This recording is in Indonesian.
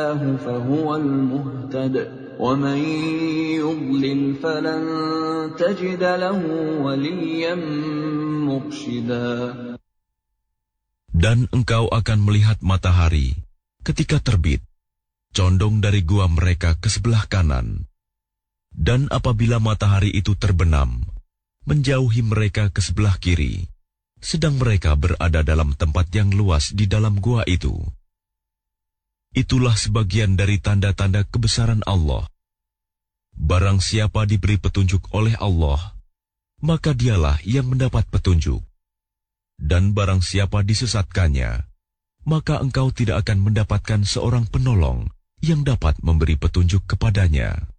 فهو المهتد ومن يضلل فلن تجد له وليا مرشدا. Dan engkau akan melihat matahari ketika terbit, condong dari gua mereka ke sebelah kanan. Dan apabila matahari itu terbenam, menjauhi mereka ke sebelah kiri, sedang mereka berada dalam tempat yang luas di dalam gua itu. Itulah sebagian dari tanda-tanda kebesaran Allah. Barang siapa diberi petunjuk oleh Allah, maka dialah yang mendapat petunjuk. Dan barang siapa disesatkannya, maka engkau tidak akan mendapatkan seorang penolong yang dapat memberi petunjuk kepadanya.